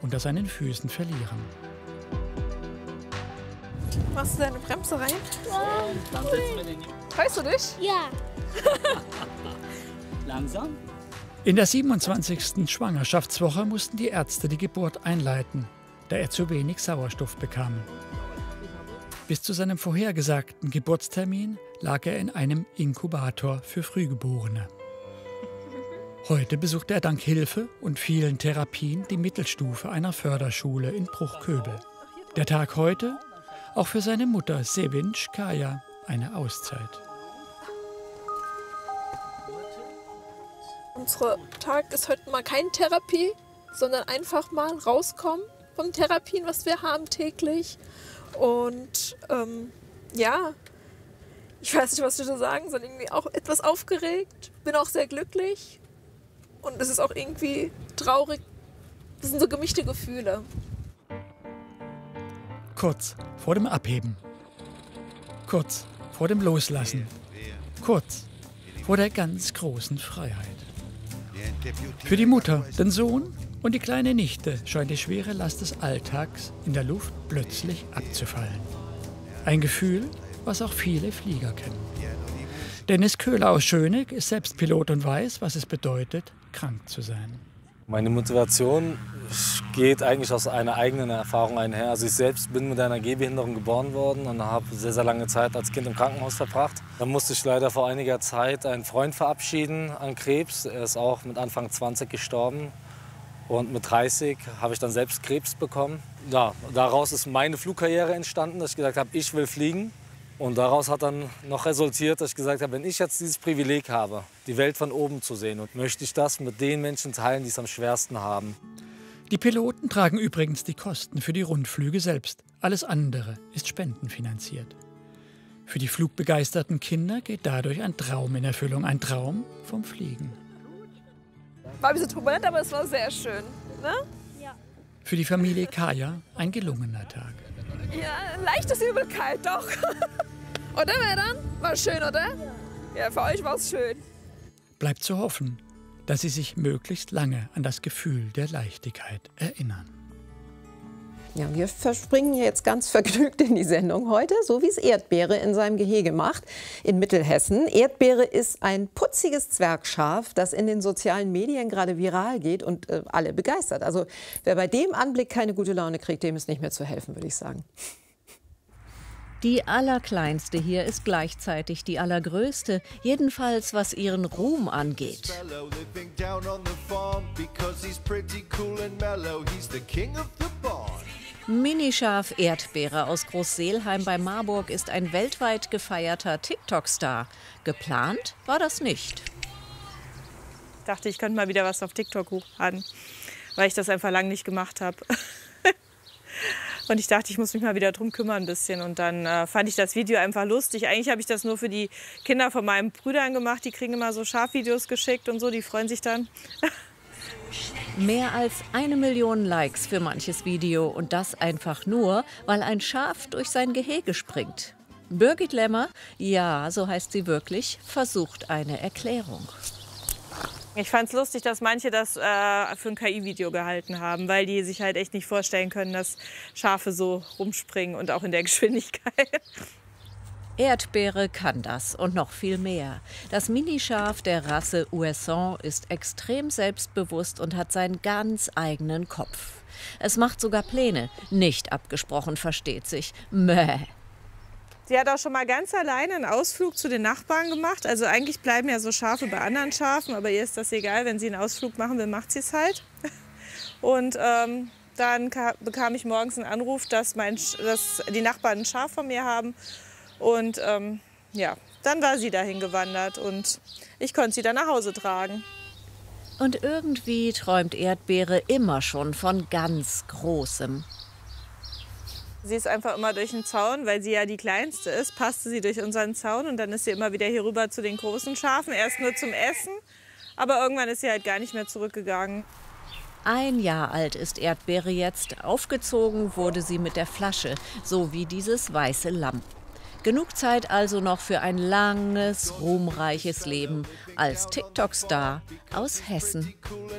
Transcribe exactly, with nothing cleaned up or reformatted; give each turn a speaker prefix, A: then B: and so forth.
A: unter seinen Füßen verlieren.
B: Machst du deine Bremse rein?
C: Ja. Dann setzen wir den.
B: Freust du dich?
D: Ja.
C: Langsam.
A: In der siebenundzwanzigsten Schwangerschaftswoche mussten die Ärzte die Geburt einleiten, da er zu wenig Sauerstoff bekam. Bis zu seinem vorhergesagten Geburtstermin lag er in einem Inkubator für Frühgeborene. Heute besucht er dank Hilfe und vielen Therapien die Mittelstufe einer Förderschule in Bruchköbel. Der Tag heute, auch für seine Mutter Sevinch Kaya, eine Auszeit.
B: Unser Tag ist heute mal keine Therapie, sondern einfach mal rauskommen von Therapien, was wir haben täglich. Und ähm, ja, ich weiß nicht, was ich da sagen soll, irgendwie auch etwas aufgeregt, bin auch sehr glücklich und es ist auch irgendwie traurig. Das sind so gemischte Gefühle.
A: Kurz vor dem Abheben, kurz vor dem Loslassen, kurz vor der ganz großen Freiheit. Für die Mutter, den Sohn und die kleine Nichte scheint die schwere Last des Alltags in der Luft plötzlich abzufallen. Ein Gefühl, was auch viele Flieger kennen. Dennis Köhler aus Schöneck ist selbst Pilot und weiß, was es bedeutet, krank zu sein.
E: Meine Motivation geht eigentlich aus einer eigenen Erfahrung einher. Also ich selbst bin mit einer Gehbehinderung geboren worden und habe sehr, sehr lange Zeit als Kind im Krankenhaus verbracht. Dann musste ich leider vor einiger Zeit einen Freund verabschieden an Krebs. Er ist auch mit Anfang zwanzig gestorben. Und mit dreißig habe ich dann selbst Krebs bekommen. Ja, daraus ist meine Flugkarriere entstanden, dass ich gesagt habe, ich will fliegen. Und daraus hat dann noch resultiert, dass ich gesagt habe, wenn ich jetzt dieses Privileg habe, die Welt von oben zu sehen, und möchte ich das mit den Menschen teilen, die es am schwersten haben.
A: Die Piloten tragen übrigens die Kosten für die Rundflüge selbst. Alles andere ist spendenfinanziert. Für die flugbegeisterten Kinder geht dadurch ein Traum in Erfüllung, ein Traum vom Fliegen.
B: War ein bisschen turbulent, aber es war sehr schön. Ne?
D: Ja.
A: Für die Familie Kaya ein gelungener Tag.
B: Ja, leichtes Übelkeit, doch. Oder, Mädern? War schön, oder? Ja, für euch war es schön.
A: Bleibt zu hoffen, dass Sie sich möglichst lange an das Gefühl der Leichtigkeit erinnern.
F: Ja, wir verspringen jetzt ganz vergnügt in die Sendung heute, so wie es Erdbeere in seinem Gehege macht, in Mittelhessen. Erdbeere ist ein putziges Zwergschaf, das in den sozialen Medien gerade viral geht und äh, alle begeistert. Also wer bei dem Anblick keine gute Laune kriegt, dem ist nicht mehr zu helfen, würde ich sagen.
G: Die Allerkleinste hier ist gleichzeitig die Allergrößte, jedenfalls was ihren Ruhm angeht. Minischaf Erdbeere aus Großseelheim bei Marburg ist ein weltweit gefeierter TikTok-Star. Geplant war das nicht.
H: Ich dachte, ich könnte mal wieder was auf TikTok hochladen, weil ich das einfach lange nicht gemacht habe. Und ich dachte, ich muss mich mal wieder drum kümmern ein bisschen. Und dann äh, fand ich das Video einfach lustig. Eigentlich habe ich das nur für die Kinder von meinen Brüdern gemacht. Die kriegen immer so Schafvideos geschickt und so. Die freuen sich dann.
G: Mehr als eine Million Likes für manches Video. Und das einfach nur, weil ein Schaf durch sein Gehege springt. Birgit Lemmer, ja, so heißt sie wirklich, versucht eine Erklärung.
H: Ich fand es lustig, dass manche das äh, für ein K I-Video gehalten haben, weil die sich halt echt nicht vorstellen können, dass Schafe so rumspringen und auch in der Geschwindigkeit.
G: Erdbeere kann das und noch viel mehr. Das Minischaf der Rasse Ouessant ist extrem selbstbewusst und hat seinen ganz eigenen Kopf. Es macht sogar Pläne, nicht abgesprochen, versteht sich. Mäh.
H: Sie hat auch schon mal ganz alleine einen Ausflug zu den Nachbarn gemacht. Also eigentlich bleiben ja so Schafe bei anderen Schafen, aber ihr ist das egal. Wenn sie einen Ausflug machen will, macht sie es halt. Und ähm, dann bekam ich morgens einen Anruf, dass, mein, dass die Nachbarn ein Schaf von mir haben. Und ähm, ja, dann war sie dahin gewandert und ich konnte sie dann nach Hause tragen.
G: Und irgendwie träumt Erdbeere immer schon von ganz Großem.
H: Sie ist einfach immer durch den Zaun, weil sie ja die Kleinste ist, passte sie durch unseren Zaun und dann ist sie immer wieder hier rüber zu den großen Schafen, erst nur zum Essen, aber irgendwann ist sie halt gar nicht mehr zurückgegangen.
G: Ein Jahr alt ist Erdbeere jetzt, aufgezogen wurde sie mit der Flasche, so wie dieses weiße Lamm. Genug Zeit also noch für ein langes, ruhmreiches Leben als TikTok-Star aus Hessen.